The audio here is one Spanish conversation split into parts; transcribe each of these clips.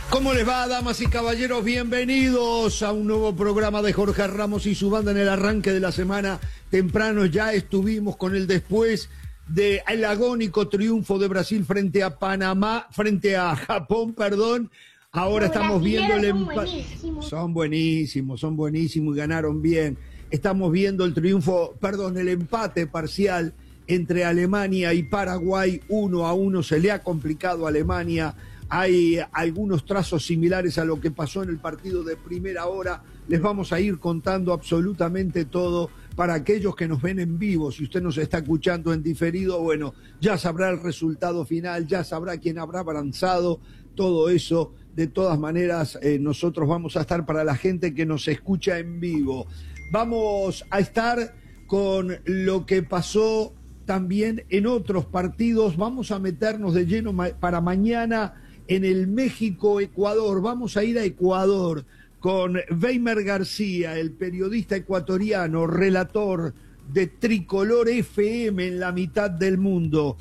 ¿Cómo les va, damas y caballeros? Bienvenidos a un nuevo programa de Jorge Ramos y su banda en el arranque de la semana. Temprano ya estuvimos con el después del agónico triunfo de Brasil frente a Japón, perdón. Ahora estamos viendo el empate. Son buenísimos y ganaron bien. Estamos viendo el el empate parcial entre Alemania y Paraguay, 1-1. Se le ha complicado a Alemania. Hay algunos trazos similares a lo que pasó en el partido de primera hora. Les vamos a ir contando absolutamente todo para aquellos que nos ven en vivo. Si usted nos está escuchando en diferido, bueno, ya sabrá el resultado final, ya sabrá quién habrá avanzado, todo eso. De todas maneras, nosotros vamos a estar para la gente que nos escucha en vivo. Vamos a estar con lo que pasó también en otros partidos. Vamos a meternos de lleno para mañana en el México-Ecuador. Vamos a ir a Ecuador con Weimer García, el periodista ecuatoriano, relator de Tricolor FM en la mitad del mundo.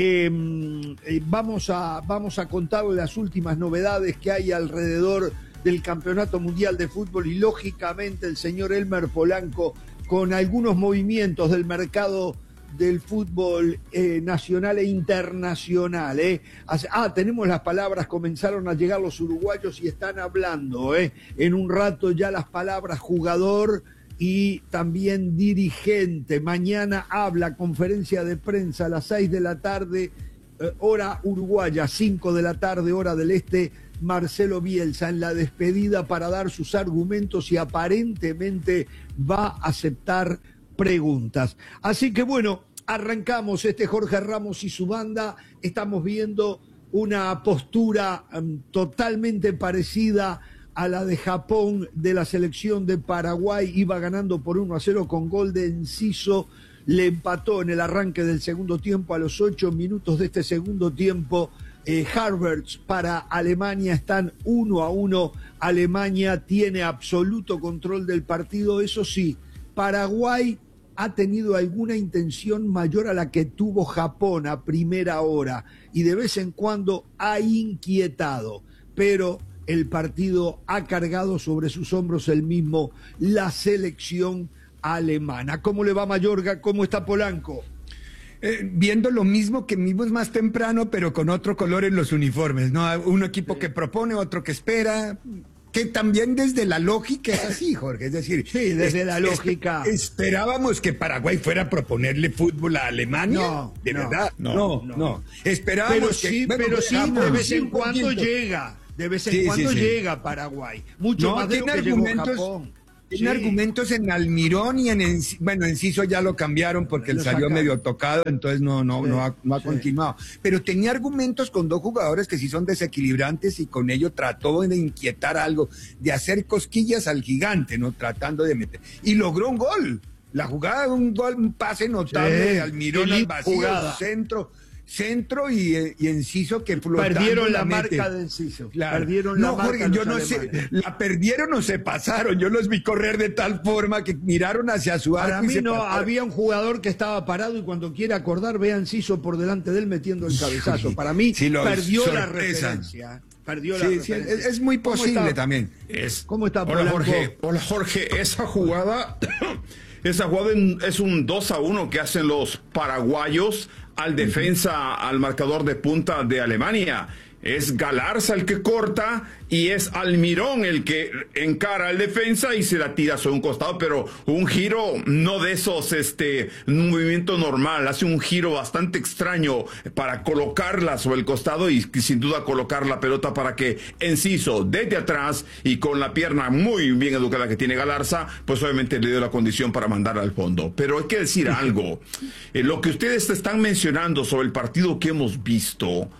Vamos a contarle las últimas novedades que hay alrededor del Campeonato Mundial de Fútbol y, lógicamente, el señor Elmer Polanco con algunos movimientos del mercado del fútbol nacional e internacional. Tenemos las palabras, comenzaron a llegar los uruguayos y están hablando. En un rato ya las palabras jugador y también dirigente. Mañana habla, conferencia de prensa a las 6 de la tarde, hora uruguaya, 5 de la tarde, hora del este, Marcelo Bielsa en la despedida para dar sus argumentos y aparentemente va a aceptar preguntas. Así que bueno, arrancamos Jorge Ramos y su banda. Estamos viendo una postura totalmente parecida a la de Japón, de la selección de Paraguay. Iba ganando por 1-0 con gol de Enciso. Le empató en el arranque del segundo tiempo. A los 8 minutos de este segundo tiempo, Harvards para Alemania están 1-1. Alemania tiene absoluto control del partido. Eso sí, Paraguay ha tenido alguna intención mayor a la que tuvo Japón a primera hora y de vez en cuando ha inquietado, pero el partido ha cargado sobre sus hombros la selección alemana. ¿Cómo le va Mayorga? ¿Cómo está Polanco? Viendo lo mismo que vimos más temprano, pero con otro color en los uniformes, ¿no? Un equipo que propone, otro que espera, que también desde la lógica es así, Jorge, es decir... Sí, desde la lógica. ¿Esperábamos que Paraguay fuera a proponerle fútbol a Alemania? No, ¿de verdad? No. Esperábamos pero sí, de vez en cuando llega. De vez en cuando llega Paraguay. Mucho más de lo que llegó Japón. Tiene argumentos en Almirón y en Enciso ya lo cambiaron porque él salió medio tocado, entonces no ha continuado. Pero tenía argumentos con dos jugadores que sí son desequilibrantes y con ello trató de inquietar algo, de hacer cosquillas al gigante, ¿no? Tratando de meter. Y logró un gol. La jugada de un gol, un pase notable de Almirón al vacío, centro y Enciso que flotando perdieron la marca de Enciso. Claro. Jorge, yo no sé, la perdieron o se pasaron. Yo los vi correr de tal forma que miraron hacia su arco. Para mí no había un jugador que estaba parado y cuando quiera acordar ve a Enciso por delante de él metiendo el cabezazo. Para mí perdió la referencia. Es muy posible también. ¿Cómo está Hola Jorge, esa jugada es un 2-1 que hacen los paraguayos al defensa, al marcador de punta de Alemania. Es Galarza el que corta y es Almirón el que encara al defensa y se la tira sobre un costado, pero un giro no de esos, un movimiento normal, hace un giro bastante extraño para colocarla sobre el costado y sin duda colocar la pelota para que Enciso desde atrás y con la pierna muy bien educada que tiene Galarza, pues obviamente le dio la condición para mandar al fondo. Pero hay que decir algo, lo que ustedes están mencionando sobre el partido que hemos visto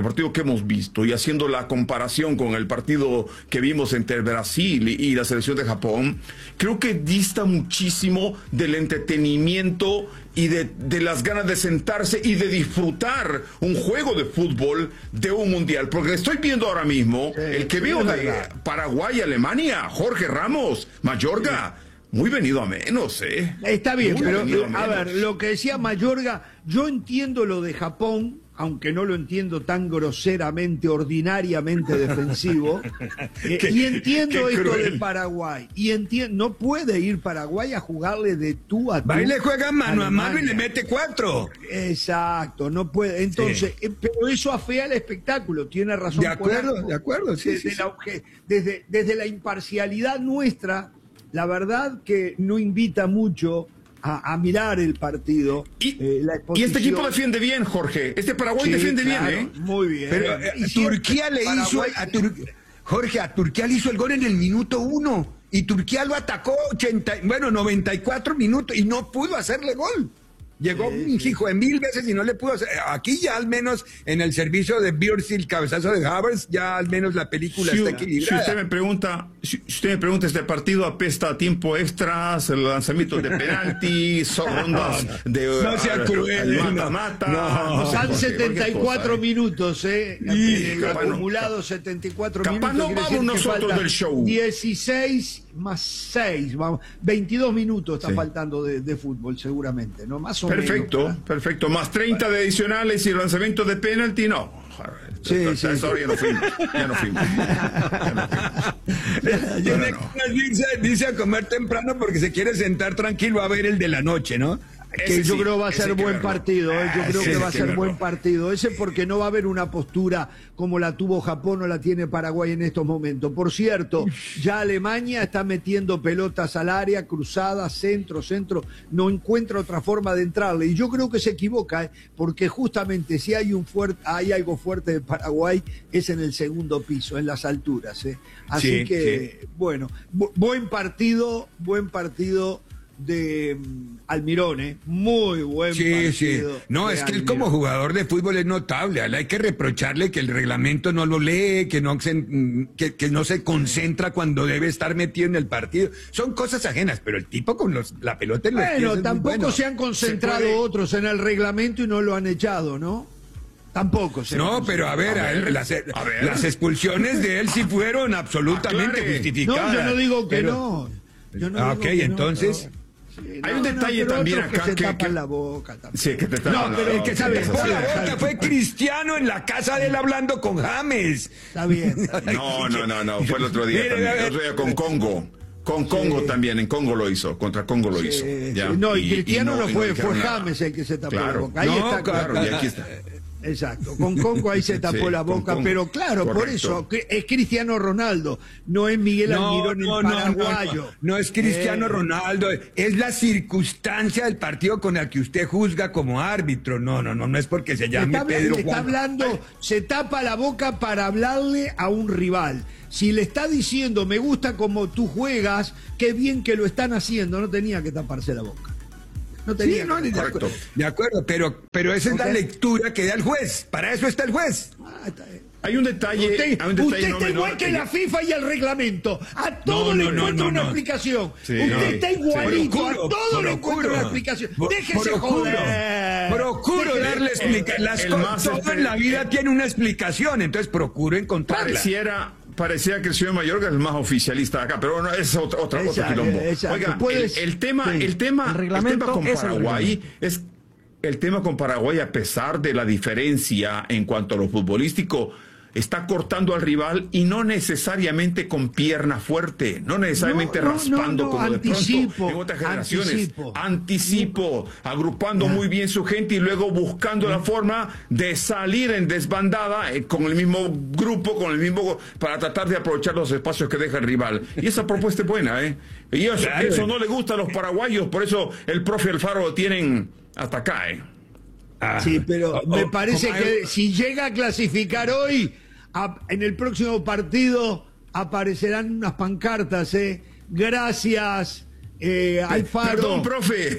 y haciendo la comparación con el partido que vimos entre Brasil y la selección de Japón, creo que dista muchísimo del entretenimiento y de las ganas de sentarse y de disfrutar un juego de fútbol de un mundial. Porque estoy viendo ahora mismo el que veo de Paraguay y Alemania, Jorge Ramos, Mayorga. Muy venido a menos, Está bien, pero a ver, lo que decía Mayorga, yo entiendo lo de Japón, aunque no lo entiendo tan groseramente, ordinariamente defensivo. Y entiendo esto de Paraguay. Y entiendo, no puede ir Paraguay a jugarle de tú a tú. Va y le juega mano a mano y le mete 4. Exacto, no puede. Entonces, pero eso afea el espectáculo, tiene razón. De acuerdo, sí. Desde la imparcialidad nuestra, la verdad que no invita mucho a mirar el partido. Y este equipo defiende bien, Jorge. Este Paraguay defiende bien, ¿eh? Muy bien. Pero Turquía le hizo Jorge, a Turquía le hizo el gol en el minuto 1 y Turquía lo atacó 94 minutos y no pudo hacerle gol. Llegó hijo de 1000 veces y no le pudo hacer. Aquí ya al menos en el servicio de Bielsa, el cabezazo de Havertz, ya al menos la película está equilibrada. Si usted me pregunta, este partido apesta a tiempo extras, lanzamientos de penalti, son rondas de no sea cruel, mata-mata. Son 74 minutos, acumulado 74 minutos. Capaz no vamos nosotros del show. 16 más 6, vamos, 22 minutos está faltando de fútbol seguramente, ¿no? Más o menos. Perfecto. Más 30 de adicionales y lanzamientos de penalti, no. Ya no fuimos. Dice a comer temprano porque se quiere sentar tranquilo a ver el de la noche, ¿no? Que yo creo va a ser buen partido, yo creo que va a ser buen partido. Ese porque no va a haber una postura como la tuvo Japón o la tiene Paraguay en estos momentos. Por cierto, ya Alemania está metiendo pelotas al área, cruzadas, centro, no encuentra otra forma de entrarle. Y yo creo que se equivoca, porque justamente si hay algo fuerte de Paraguay es en el segundo piso, en las alturas. Así bueno, buen partido de Almirón, muy buen partido. No, es que él como jugador de fútbol es notable. Hay que reprocharle que el reglamento no lo lee, que no se concentra cuando debe estar metido en el partido. Son cosas ajenas, pero el tipo con la pelota en los pies es tampoco muy bueno. Se han concentrado otros en el reglamento y no lo han echado, ¿no? Tampoco. Pero a ver, las expulsiones de él sí fueron absolutamente justificadas. No, yo no digo que no. Entonces... Hay un detalle también acá que tapan la boca también. Sí, que te tapan pero el que se dejó la boca fue Cristiano en la casa de él hablando con James. Está bien. No, fue el otro día también. El otro día con Congo. Con Congo también, en Congo lo hizo, contra Congo lo hizo. Ya. No, y Cristiano no fue James el que se tapó la boca. Ahí está claro, y aquí está. Exacto, con Congo ahí se tapó la boca, pero claro, correcto. Por eso es Cristiano Ronaldo, no es Miguel Almirón el paraguayo. No es Cristiano Ronaldo, es la circunstancia del partido con el que usted juzga como árbitro. No es porque se llame Pedro Juan. Está hablando, se tapa la boca para hablarle a un rival. Si le está diciendo, me gusta como tú juegas, qué bien que lo están haciendo, no tenía que taparse la boca. No tenía. De acuerdo, pero esa es la lectura que da el juez. Para eso está el juez. Hay un detalle. Usted está igual que la FIFA y el reglamento. A todo le encuentra una explicación. Usted está igualito. A todo le encuentra una explicación. Déjese joder. Procuro darle explicación. Todo en la vida tiene una explicación, entonces procuro encontrarla. Parecía que el señor Mayorga es el más oficialista acá, pero no, es otro quilombo. Oiga, el tema con Paraguay es el tema con Paraguay, a pesar de la diferencia en cuanto a lo futbolístico, está cortando al rival y no necesariamente con pierna fuerte, no necesariamente raspando como de pronto en otras generaciones. Anticipo, agrupando muy bien su gente y luego buscando la forma de salir en desbandada con el mismo grupo, para tratar de aprovechar los espacios que deja el rival. Y esa propuesta es buena, Y eso no le gusta a los paraguayos, por eso el profe Alfaro lo tienen hasta acá, Sí, pero me parece que si llega a clasificar hoy, en el próximo partido aparecerán unas pancartas, Gracias, Alfaro. Perdón, profe.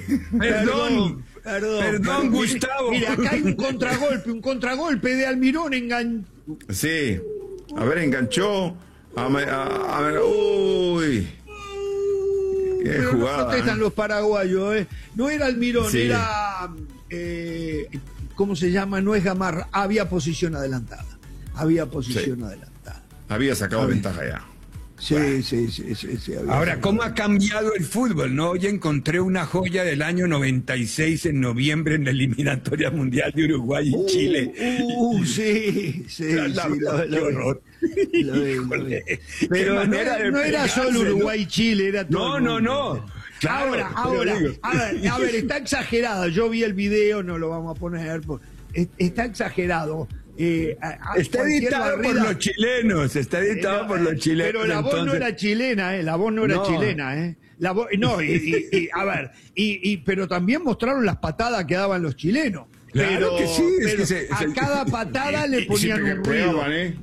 Perdón, Gustavo. Mira, acá hay un contragolpe de Almirón Sí, a ver, enganchó. A ver, uy. Qué jugada. No protestan los paraguayos, No era Almirón, era... ¿cómo se llama? No es Gamarra. Había posición adelantada. Había sacado ventaja ya. Sí. Ahora, ¿cómo ha cambiado el fútbol? ¿No? Hoy encontré una joya del año 96 en noviembre en la eliminatoria mundial de Uruguay y Chile. Sí. Qué horror. Pero no era solo Uruguay y Chile, era todo. No. Claro, Ahora, a ver, está exagerado. Yo vi el video, no lo vamos a poner. Está exagerado. Está editado por los chilenos, Pero la voz no era chilena, la voz no era chilena, La voz, no, a ver, pero también mostraron las patadas que daban los chilenos. Claro que sí, a cada patada le ponían un ruido.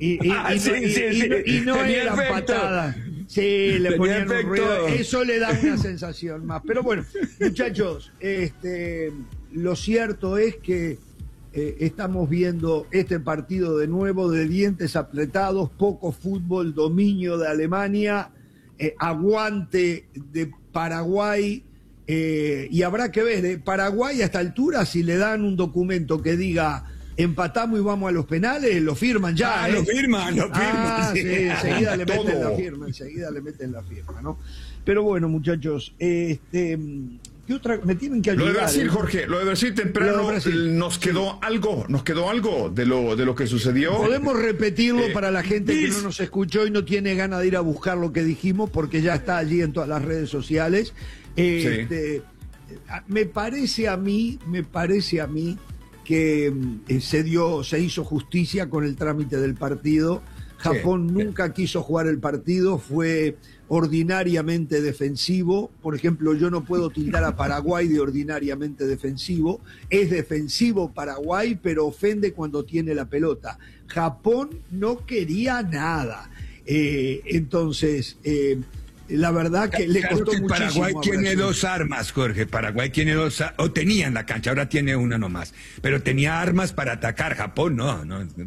Y no eran patadas. Sí, le ponían un ruido. Eso le da una sensación más. Pero bueno, muchachos, lo cierto es que estamos viendo este partido de nuevo de dientes apretados, poco fútbol, dominio de Alemania, aguante de Paraguay, y habrá que ver, Paraguay a esta altura, si le dan un documento que diga empatamos y vamos a los penales, lo firman ya. Lo firman. Sí, enseguida le meten la firma, ¿no? Pero bueno, muchachos, ¿qué otra? Me tienen que ayudar. Lo de Brasil, Jorge, lo de Brasil temprano, nos quedó algo de lo que sucedió. Podemos repetirlo para la gente que no nos escuchó y no tiene ganas de ir a buscar lo que dijimos, porque ya está allí en todas las redes sociales. Me parece a mí que se hizo justicia con el trámite del partido. Japón nunca quiso jugar el partido, fue ordinariamente defensivo. Por ejemplo, yo no puedo tildar a Paraguay de ordinariamente defensivo. Es defensivo Paraguay, pero ofende cuando tiene la pelota. Japón no quería nada. Entonces, la verdad que le costó muchísimo. Paraguay tiene dos armas, Jorge. Paraguay tiene o tenía en la cancha, ahora tiene una nomás. Pero tenía armas para atacar. Japón no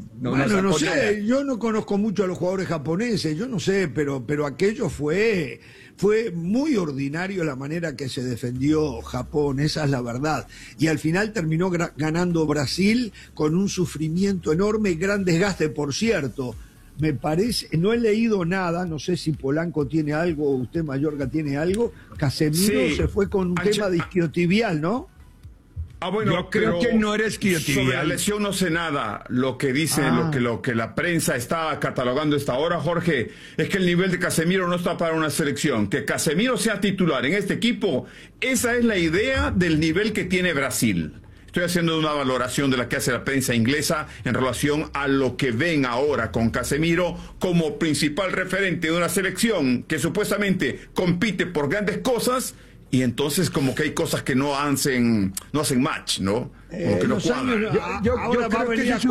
sé, nada. Yo no conozco mucho a los jugadores japoneses, yo no sé, pero aquello fue muy ordinario la manera que se defendió Japón, esa es la verdad. Y al final terminó ganando Brasil con un sufrimiento enorme y gran desgaste, por cierto. Me parece, no he leído nada, no sé si Polanco tiene algo, usted Mayorga tiene algo. Casemiro se fue con un tema de isquiotibial, ¿no? Bueno, yo creo que no era isquiotibial. Sobre la lesión no sé nada. Lo que dice, lo que la prensa está catalogando esta hora, Jorge, es que el nivel de Casemiro no está para una selección. Que Casemiro sea titular en este equipo, esa es la idea del nivel que tiene Brasil. Estoy haciendo una valoración de la que hace la prensa inglesa en relación a lo que ven ahora con Casemiro como principal referente de una selección que supuestamente compite por grandes cosas y entonces como que hay cosas que no hacen match, ¿no? Como que no cuadran. Yo creo que es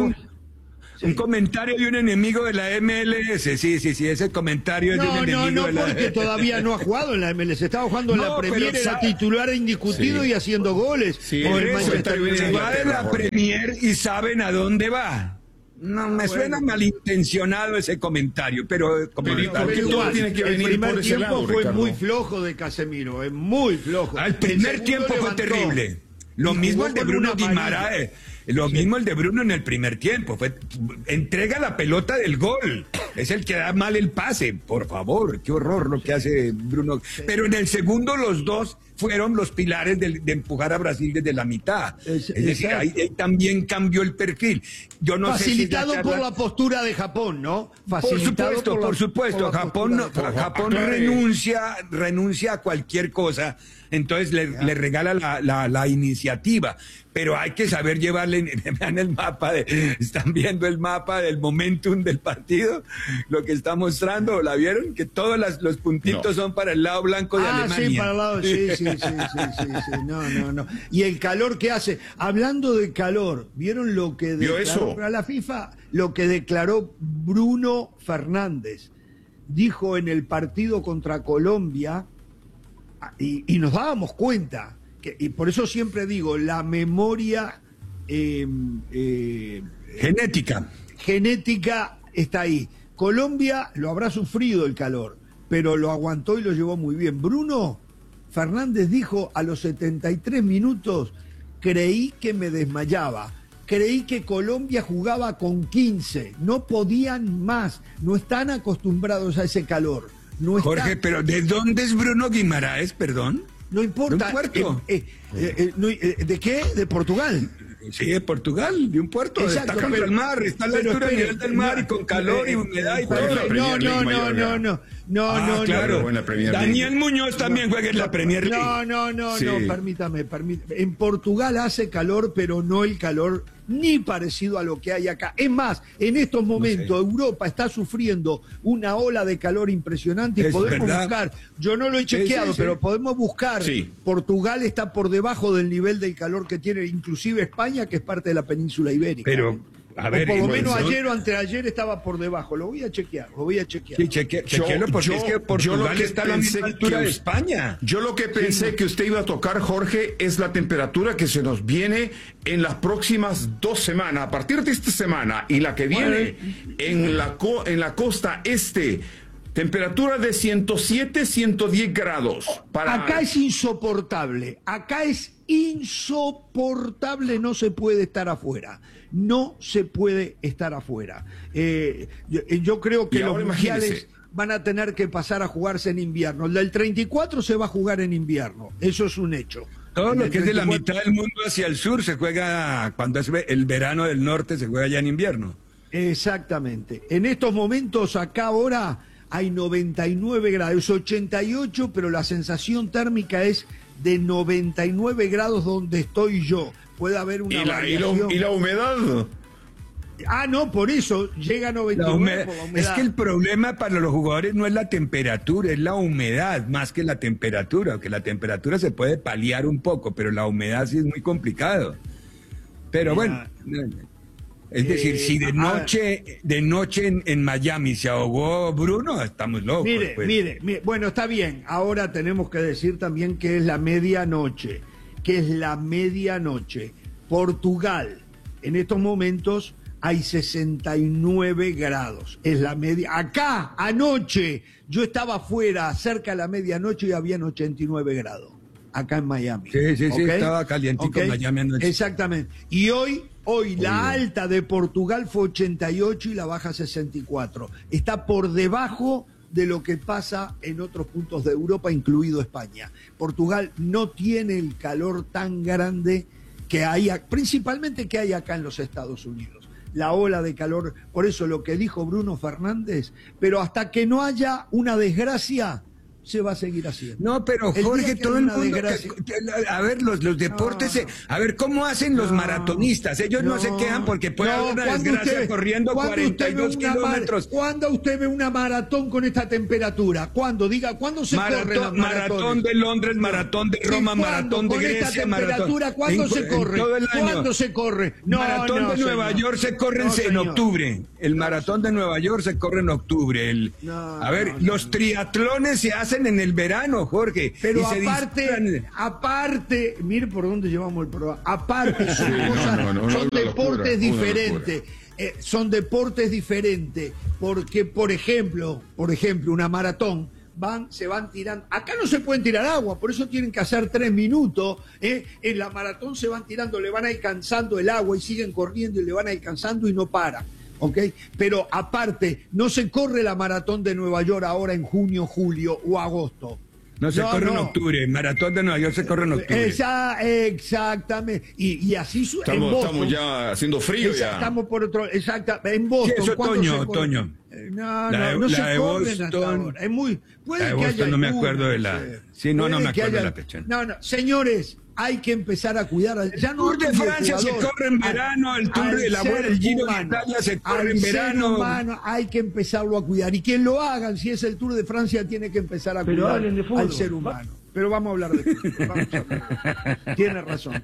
un comentario de un enemigo de la MLS. Sí, ese comentario es de un enemigo de la MLS. Porque todavía no ha jugado en la MLS. Estaba jugando en la Premier, era titular indiscutido y haciendo goles. Por eso va de la Premier y saben a dónde va. No, me suena malintencionado ese comentario, pero todo tiene que venir. El primer tiempo fue muy flojo de Casemiro, es muy flojo. El primer tiempo fue terrible. Lo mismo el de Bruno Guimaraes. Lo mismo el de Bruno en el primer tiempo. Entrega la pelota del gol. Es el que da mal el pase. Por favor, qué horror lo que hace Bruno. Pero en el segundo los dos fueron los pilares de empujar a Brasil desde la mitad. Es decir, ahí también cambió el perfil. Yo no Facilitado por la postura de Japón, ¿no? Por supuesto. Japón renuncia a cualquier cosa. Entonces le regala la iniciativa. Pero hay que saber llevarle, vean están viendo el mapa del momentum del partido, lo que está mostrando, ¿la vieron? Que todos los puntitos son para el lado blanco de Alemania. Sí, para el lado, sí. No. Y el calor que hace, hablando de calor, ¿vieron lo que declaró para la FIFA? Lo que declaró Bruno Fernández. Dijo en el partido contra Colombia, y nos dábamos cuenta, y por eso siempre digo, la memoria genética está ahí. Colombia lo habrá sufrido el calor, pero lo aguantó y lo llevó muy bien. Bruno Fernández dijo a los 73 minutos, creí que me desmayaba, creí que Colombia jugaba con 15, no podían más, no están acostumbrados a ese calor. no está. Jorge, pero ¿de dónde es Bruno Guimaraes, perdón? No importa. ¿De un puerto? ¿De qué? ¿De Portugal? Sí, de Portugal, de un puerto. Exacto, Está contra el mar, está a la altura del nivel del mar y con calor y humedad y todo. No, claro. Daniel Muñoz también juega en la Premier League. No, permítame. En Portugal hace calor, pero no el calor ni parecido a lo que hay acá. Es más, en estos momentos Europa está sufriendo una ola de calor impresionante y podemos buscar, yo no lo he chequeado, pero podemos buscar, Portugal está por debajo del nivel del calor que tiene inclusive España, que es parte de la península ibérica. Pero a ver, por lo menos ayer o anteayer estaba por debajo. Lo voy a chequear. Sí, chequealo porque es que Portugal está a la misma altura de España. Yo lo que pensé que usted iba a tocar, Jorge, es la temperatura que se nos viene en las próximas 2 semanas. A partir de esta semana y la que viene en la costa este. Temperatura de 107, 110 grados. Acá es insoportable. No se puede estar afuera. No se puede estar afuera. Yo creo que los mundiales van a tener que pasar a jugarse en invierno. El del 34 se va a jugar en invierno. Eso es un hecho. Todo lo que es de la mitad del mundo hacia el sur se juega, cuando es el verano del norte se juega ya en invierno. Exactamente. En estos momentos, acá ahora hay 99 grados, 88, pero la sensación térmica es de 99 grados donde estoy yo. Puede haber una variación. ¿Y la humedad? No, por eso llega a 99 por la humedad. Es que el problema para los jugadores no es la temperatura, es la humedad más que la temperatura, aunque la temperatura se puede paliar un poco, pero la humedad sí es muy complicado. Pero bueno, es decir, si de noche en Miami se ahogó Bruno, estamos locos. Mire, bueno, está bien. Ahora tenemos que decir también que es la medianoche. Portugal, en estos momentos hay 69 grados. Es la media. Acá, anoche, yo estaba afuera, cerca de la medianoche y habían 89 grados. Acá en Miami. Sí, estaba calientico en Miami anoche. Exactamente. Y hoy la alta de Portugal fue 88 y la baja 64. Está por debajo de lo que pasa en otros puntos de Europa, incluido España. Portugal no tiene el calor tan grande que hay, principalmente que hay acá en los Estados Unidos. La ola de calor, por eso lo que dijo Bruno Fernández, pero hasta que no haya una desgracia, se va a seguir haciendo. No, pero Jorge, todo el mundo, a ver, los deportes, a ver, ¿cómo hacen los maratonistas? Ellos no se quejan porque puede haber una desgracia corriendo 42 kilómetros. ¿Cuándo usted ve una maratón con esta temperatura? ¿Cuándo? Diga, ¿cuándo se corre la maratón de Londres, maratón de Roma, maratón de Grecia, esta temperatura, ¿cuándo se corre? ¿Cuándo se corre? Maratón de Nueva York se corre en octubre. El maratón de Nueva York se corre en octubre. A ver, los triatlones se hacen en el verano, Jorge. Pero aparte, mire por dónde llevamos el programa. Aparte, son deportes diferentes. Son deportes diferentes. Porque, por ejemplo, una maratón, se van tirando. Acá no se pueden tirar agua, por eso tienen que hacer 3 minutos. En la maratón se van tirando, le van alcanzando el agua y siguen corriendo y le van alcanzando y no paran. Pero aparte, no se corre la maratón de Nueva York ahora en junio, julio o agosto. No se corre en octubre, maratón de Nueva York se corre en octubre. Exactamente. Y así estamos ya haciendo frío ya. Estamos por otro, en Boston. Sí, es otoño. No se corren hasta ahora. Es muy, puede que haya no me acuerdo de la. Sí, no me acuerdo de la fecha. No, señores, hay que empezar a cuidar. El Tour de Francia se corre en verano, el Tour de la Vuelta, el Giro de Italia se corre en verano. Humano, hay que empezarlo a cuidar. Y quien lo hagan, si es el Tour de Francia, tiene que empezar a cuidar al ser humano. Pero vamos a hablar de fútbol. Tiene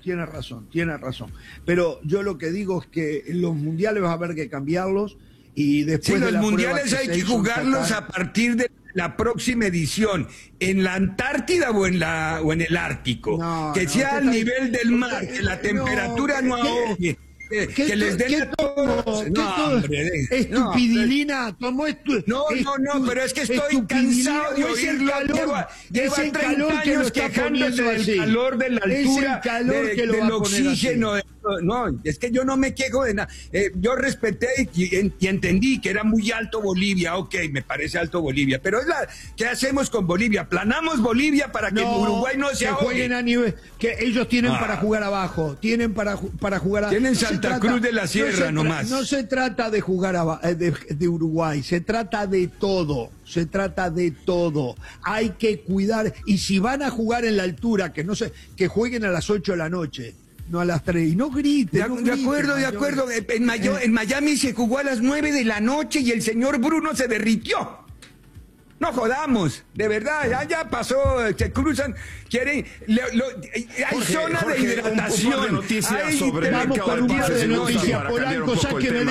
razón. Pero yo lo que digo es que los mundiales va a haber que cambiarlos. Y después los mundiales hay que jugarlos a partir de la próxima edición, en la Antártida o en el Ártico, que sea al nivel del mar, que la temperatura no ahogue, que les den a todos. Estupidilina, tomó No, pero es que estoy cansado de oírlo. Lleva 30 años quejándose del calor, de la altura, del oxígeno. No, es que yo no me quejo de nada. Yo respeté y entendí que era muy alto Bolivia. Ok, me parece alto Bolivia. Pero ¿qué hacemos con Bolivia? ¿Planamos Bolivia para que Uruguay no se jueguen a nivel? Que ellos tienen para jugar abajo. Tienen para jugar abajo. Tienen Santa Cruz de la Sierra nomás. No se trata de jugar de Uruguay. Se trata de todo. Se trata de todo. Hay que cuidar. Y si van a jugar en la altura, que jueguen a las 8 de la noche. No a las 3, y no griten. De acuerdo. En Miami se jugó a las 9 de la noche y el señor Bruno se derritió. No jodamos, de verdad, ya pasó, se cruzan, quieren, hay zona de hidratación. Vamos con un par de noticias, Polanco, sáqueme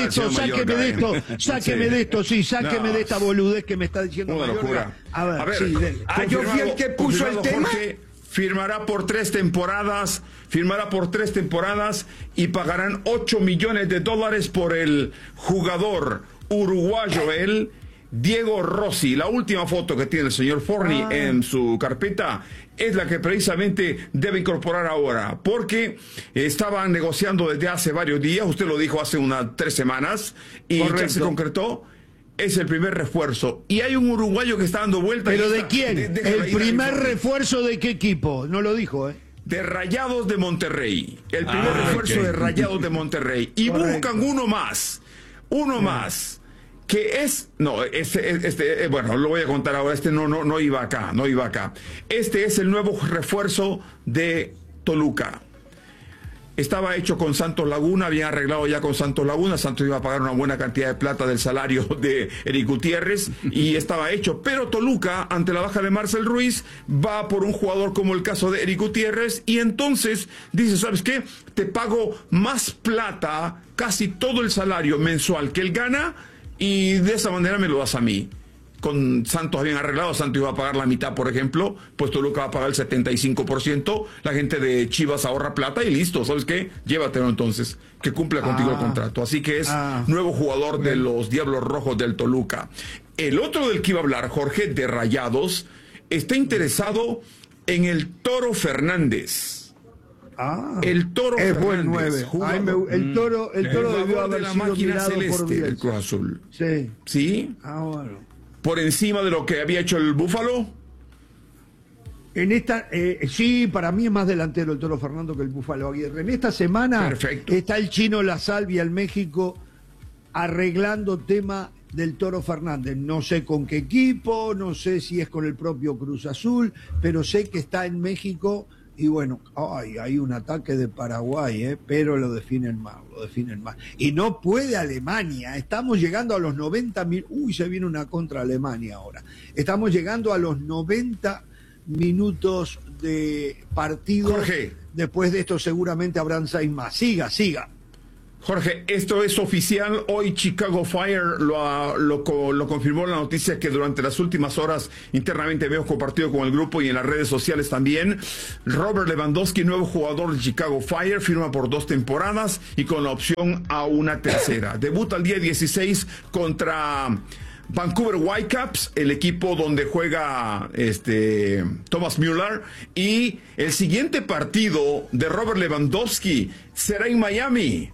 de esto, sáqueme de esta boludez que me está diciendo Mayorga. A ver, sí, yo fui el que puso el tema. Firmará por 3 temporadas y pagarán $8 millones por el jugador uruguayo, Diego Rossi. La última foto que tiene el señor Forni en su carpeta es la que precisamente debe incorporar ahora, porque estaban negociando desde hace varios días, usted lo dijo hace unas 3 semanas, y ya se concretó. Es el primer refuerzo. Y hay un uruguayo que está dando vueltas. ¿Pero de quién? ¿El primer refuerzo de qué equipo? No lo dijo, De Rayados de Monterrey. El primer refuerzo de Rayados de Monterrey. Y buscan uno más. Que es... No, bueno, lo voy a contar ahora. No iba acá. Este es el nuevo refuerzo de Toluca. Estaba hecho con Santos Laguna, habían arreglado ya con Santos Laguna, Santos iba a pagar una buena cantidad de plata del salario de Eric Gutiérrez y estaba hecho, pero Toluca, ante la baja de Marcel Ruiz, va por un jugador como el caso de Eric Gutiérrez y entonces dice, ¿sabes qué? Te pago más plata, casi todo el salario mensual que él gana y de esa manera me lo das a mí. Con Santos habían arreglado, Santos iba a pagar la mitad, por ejemplo, pues Toluca va a pagar el 75%, la gente de Chivas ahorra plata y listo, ¿sabes qué? Llévatelo entonces, que cumpla contigo el contrato. Así que es nuevo jugador de los Diablos Rojos del Toluca. El otro del que iba a hablar, Jorge, de Rayados, está interesado en el Toro Fernández. El Toro Fernández. El Toro debió haber la sido máquina mirado celeste por del Cruz Azul. Sí. ¿Sí? Bueno. Por encima de lo que había hecho el Búfalo. En esta, sí, para mí es más delantero el Toro Fernando que el Búfalo Aguirre. En esta semana está el Chino La Salvia, el México, arreglando tema del Toro Fernández. No sé con qué equipo, no sé si es con el propio Cruz Azul, pero sé que está en México. Y bueno, hay un ataque de Paraguay, pero lo definen mal. Y no puede Alemania. Estamos llegando a los 90.000. Se viene una contra Alemania ahora. Estamos llegando a los 90 minutos de partido. Jorge. Después de esto seguramente habrán 6 más. Siga. Jorge, esto es oficial. Hoy Chicago Fire lo confirmó la noticia que durante las últimas horas internamente habíamos compartido con el grupo y en las redes sociales también. Robert Lewandowski, nuevo jugador de Chicago Fire, firma por 2 temporadas y con la opción a una tercera. Debuta el día 16 contra Vancouver Whitecaps, el equipo donde juega Thomas Müller, y el siguiente partido de Robert Lewandowski será en Miami.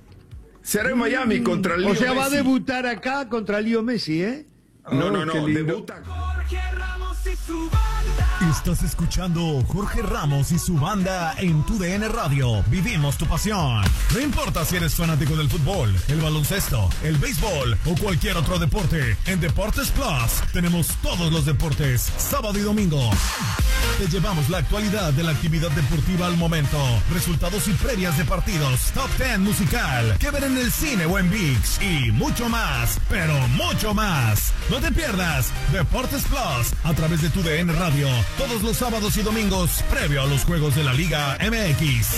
Contra Leo Messi. O sea, va a debutar acá contra Leo Messi, No, debuta. Jorge Ramos y su banda. Estás escuchando Jorge Ramos y su banda en tu DN Radio. Vivimos tu pasión. No importa si eres fanático del fútbol, el baloncesto, el béisbol o cualquier otro deporte. En Deportes Plus tenemos todos los deportes, sábado y domingo. Te llevamos la actualidad de la actividad deportiva al momento, resultados y previas de partidos, top 10 musical, que ver en el cine o en ViX y mucho más, pero mucho más. No te pierdas Deportes Plus a través de tu DN Radio todos los sábados y domingos previo a los juegos de la Liga MX.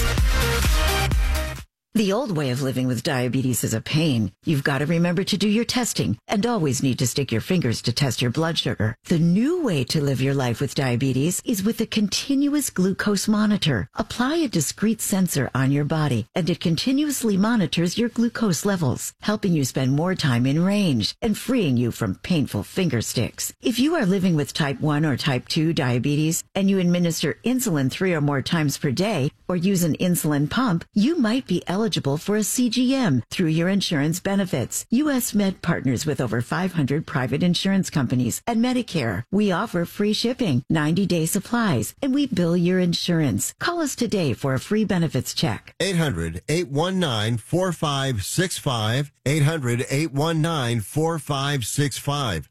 The old way of living with diabetes is a pain. You've got to remember to do your testing and always need to stick your fingers to test your blood sugar. The new way to live your life with diabetes is with a continuous glucose monitor. Apply a discrete sensor on your body and it continuously monitors your glucose levels, helping you spend more time in range and freeing you from painful finger sticks. If you are living with type 1 or type 2 diabetes and you administer insulin 3 or more times per day or use an insulin pump, you might be eligible eligible for a CGM through your insurance benefits. U.S. Med partners with over 500 private insurance companies and Medicare. We offer free shipping, 90-day supplies, and we bill your insurance. Call us today for a free benefits check. 800-819-4565. 800-819-4565.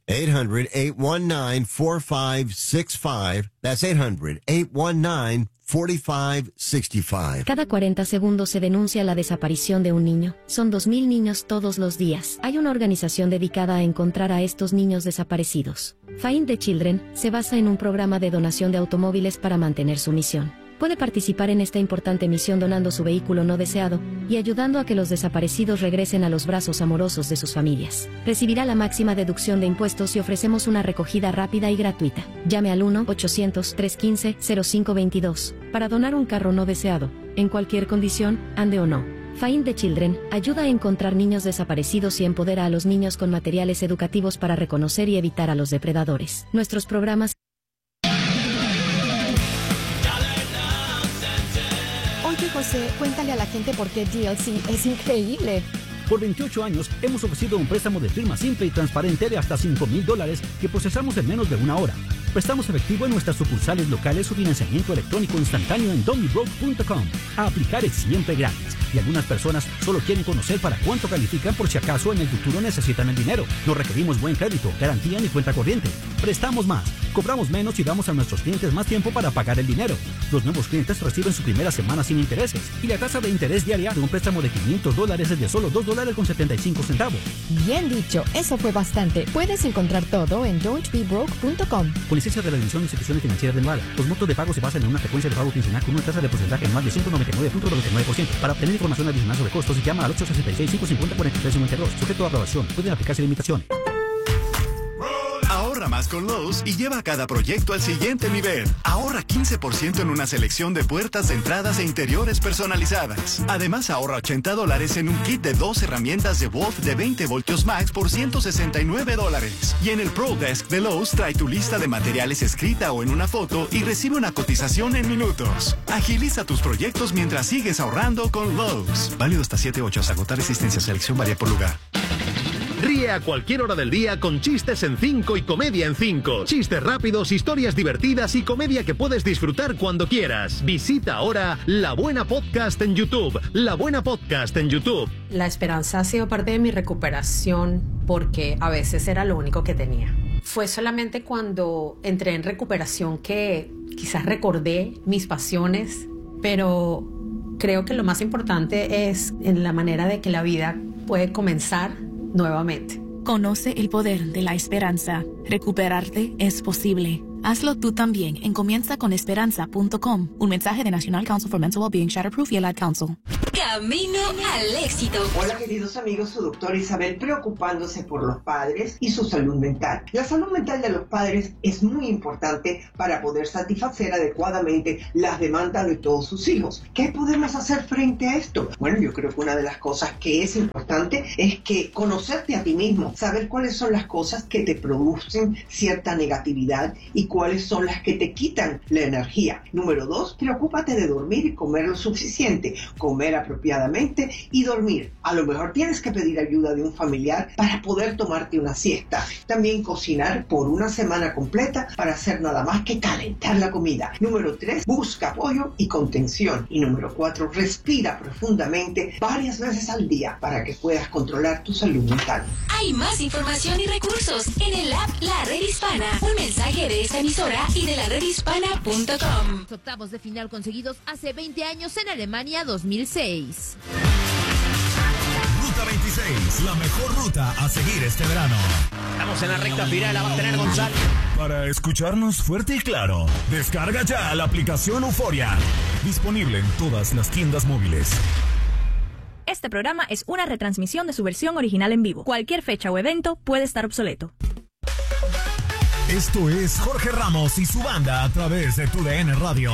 800-819-4565. That's 800-819-4565. Cada 40 segundos se denuncia la desaparición de un niño. Son 2.000 niños todos los días. Hay una organización dedicada a encontrar a estos niños desaparecidos. Find the Children se basa en un programa de donación de automóviles para mantener su misión. Puede participar en esta importante misión donando su vehículo no deseado y ayudando a que los desaparecidos regresen a los brazos amorosos de sus familias. Recibirá la máxima deducción de impuestos y ofrecemos una recogida rápida y gratuita. Llame al 1-800-315-0522 para donar un carro no deseado, en cualquier condición, ande o no. Find the Children ayuda a encontrar niños desaparecidos y empodera a los niños con materiales educativos para reconocer y evitar a los depredadores. Nuestros programas. Oye, José, cuéntale a la gente por qué GLC es increíble. Por 28 años hemos ofrecido un préstamo de firma simple y transparente de hasta $5,000 que procesamos en menos de una hora. Prestamos efectivo en nuestras sucursales locales o financiamiento electrónico instantáneo en donnybroke.com. A aplicar es siempre gratis y algunas personas solo quieren conocer para cuánto califican por si acaso en el futuro necesitan el dinero. No requerimos buen crédito, garantía ni cuenta corriente. Prestamos más, cobramos menos y damos a nuestros clientes más tiempo para pagar el dinero. Los nuevos clientes reciben su primera semana sin intereses y la tasa de interés diaria de un préstamo de $500 es de solo $2.75. Bien dicho, eso fue bastante. Puedes encontrar todo en don'tbebroke.com. Con licencia de la División de Instituciones Financieras de Nevada. Los montos de pago se basan en una frecuencia de pago quincenal con una tasa de porcentaje anual de 199.99%. Para obtener información adicional sobre costos, llama al 866-550-4352. Sujeto a aprobación. Pueden aplicarse limitaciones. Ahorra más con Lowe's y lleva cada proyecto al siguiente nivel. Ahorra 15% en una selección de puertas, entradas e interiores personalizadas. Además, ahorra $80 en un kit de 2 herramientas de Wolf de 20 voltios max por $169. Y en el Pro Desk de Lowe's trae tu lista de materiales escrita o en una foto y recibe una cotización en minutos. Agiliza tus proyectos mientras sigues ahorrando con Lowe's. Válido hasta 7/8. Agotar existencia. Selección varía por lugar. Ríe a cualquier hora del día con chistes en 5 y comedia en 5. Chistes rápidos, historias divertidas y comedia que puedes disfrutar cuando quieras. Visita ahora La Buena Podcast en YouTube. La Buena Podcast en YouTube. La esperanza ha sido parte de mi recuperación porque a veces era lo único que tenía. Fue solamente cuando entré en recuperación que quizás recordé mis pasiones, pero creo que lo más importante es en la manera de que la vida puede comenzar nuevamente. Conoce el poder de la esperanza. Recuperarte es posible. Hazlo tú también en comienzaconesperanza.com. Un mensaje de National Council for Mental Wellbeing, Shatterproof y el Ad Council. Camino al éxito. Hola queridos amigos, su doctora Isabel preocupándose por los padres y su salud mental. La salud mental de los padres es muy importante para poder satisfacer adecuadamente las demandas de todos sus hijos. ¿Qué podemos hacer frente a esto? Bueno, yo creo que una de las cosas que es importante es que conocerte a ti mismo, saber cuáles son las cosas que te producen cierta negatividad y cuáles son las que te quitan la energía. Número 2, preocúpate de dormir y comer lo suficiente, comer apropiadamente y dormir. A lo mejor tienes que pedir ayuda de un familiar para poder tomarte una siesta. También cocinar por una semana completa para hacer nada más que calentar la comida. Número 3, busca apoyo y contención. Y número 4, respira profundamente varias veces al día para que puedas controlar tu salud mental. Hay más información y recursos en el app La Red Hispana. Un mensaje de esta emisora y de laredhispana.com. Los octavos de final conseguidos hace 20 años en Alemania 2006. Ruta 26, la mejor ruta a seguir este verano. Estamos en la recta final, la va a tener González. Para escucharnos fuerte y claro, descarga ya la aplicación Euforia. Disponible en todas las tiendas móviles. Este programa es una retransmisión de su versión original en vivo. Cualquier fecha o evento puede estar obsoleto. Esto es Jorge Ramos y su banda a través de TUDN Radio.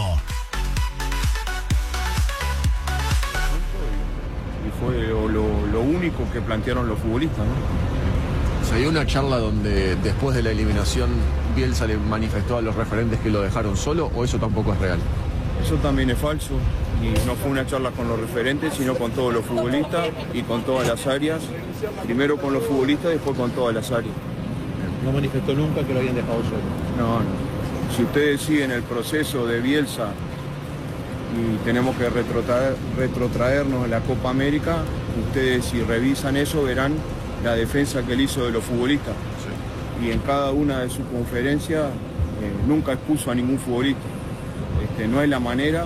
Y fue lo único que plantearon los futbolistas, ¿no? Se dio una charla donde después de la eliminación Bielsa le manifestó a los referentes que lo dejaron solo, ¿o eso tampoco es real? Eso también es falso y no fue una charla con los referentes, sino con todos los futbolistas y con todas las áreas. Primero con los futbolistas, después con todas las áreas. ¿No manifestó nunca que lo habían dejado solo? No. Si ustedes siguen el proceso de Bielsa y tenemos que retrotraernos a la Copa América, ustedes si revisan eso verán la defensa que él hizo de los futbolistas. Sí. Y en cada una de sus conferencias nunca expuso a ningún futbolista. No es la manera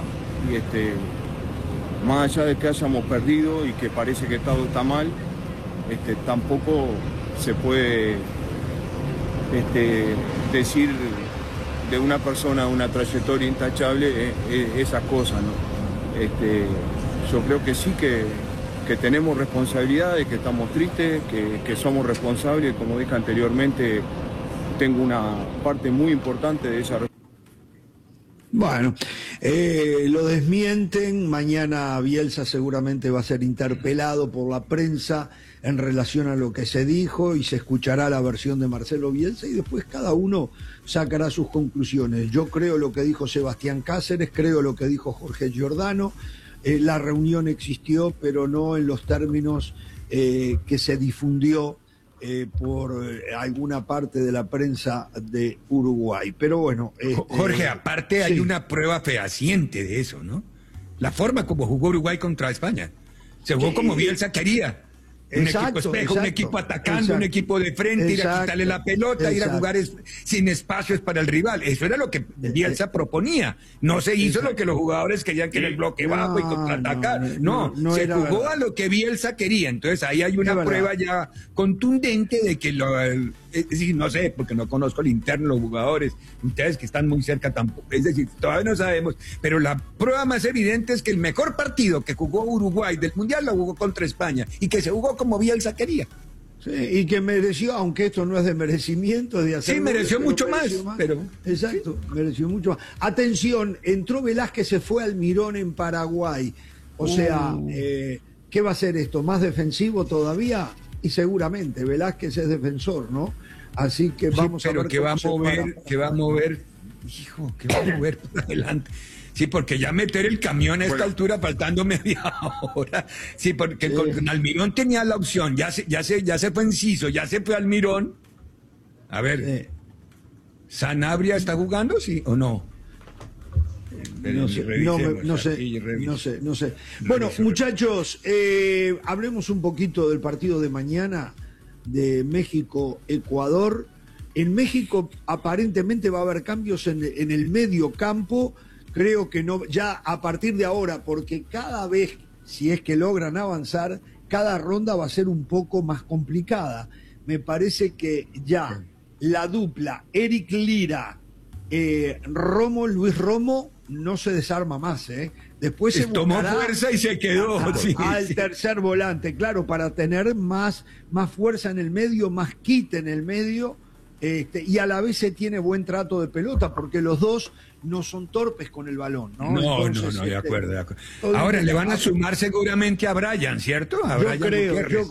y más allá de que hayamos perdido y que parece que todo está mal, tampoco se puede decir de una persona una trayectoria intachable esas cosas, ¿no? Yo creo que sí que tenemos responsabilidades, que estamos tristes, que somos responsables, como dije anteriormente, tengo una parte muy importante de esa responsabilidad. Bueno, lo desmienten, mañana Bielsa seguramente va a ser interpelado por la prensa en relación a lo que se dijo y se escuchará la versión de Marcelo Bielsa y después cada uno sacará sus conclusiones. Yo creo lo que dijo Sebastián Cáceres, creo lo que dijo Jorge Giordano, la reunión existió pero no en los términos que se difundió por alguna parte de la prensa de Uruguay. Pero bueno... Jorge, aparte hay una prueba fehaciente de eso, ¿no? La forma como jugó Uruguay contra España. Se jugó como Bielsa quería. Un equipo espejo, un equipo atacando, un equipo de frente, ir a quitarle la pelota, ir a jugar sin espacios para el rival. Eso era lo que Bielsa proponía. No se hizo lo que los jugadores querían, que era el bloque bajo y contraatacar. No, se jugó a lo que Bielsa quería. Entonces ahí hay una prueba ya contundente de que es decir, no sé, porque no conozco el interno de los jugadores, ustedes que están muy cerca tampoco, es decir, todavía no sabemos, pero la prueba más evidente es que el mejor partido que jugó Uruguay del Mundial lo jugó contra España y que se jugó como Bielsa quería. Sí, y que mereció, aunque esto no es de merecimiento, de hacer. Sí, mereció mucho más. Pero... Exacto, mereció mucho más. Atención, entró Velázquez, se fue Almirón en Paraguay. O sea, ¿qué va a ser esto? ¿Más defensivo todavía? Y seguramente, Velázquez es defensor, ¿no? Así que vamos a ver. Que va a mover por adelante. Sí, porque ya meter el camión a esta altura faltando media hora. Sí, porque con Almirón tenía la opción. Ya se fue Enciso, ya se fue Almirón. A ver, ¿Sanabria está jugando, sí o no? No sé. Bueno, muchachos, hablemos un poquito del partido de mañana de México-Ecuador. En México aparentemente va a haber cambios en el medio campo. Creo que no, ya a partir de ahora, porque cada vez, si es que logran avanzar, cada ronda va a ser un poco más complicada. Me parece que ya la dupla Eric Lira, Luis Romo, no se desarma más, ¿eh? Después se tomó fuerza y se quedó al tercer volante, claro, para tener más fuerza en el medio, más quite en el medio, y a la vez se tiene buen trato de pelota, porque los dos no son torpes con el balón, ¿no? No, de acuerdo. Ahora le van a sumar seguramente a Brian, ¿cierto? A Brian Gutiérrez.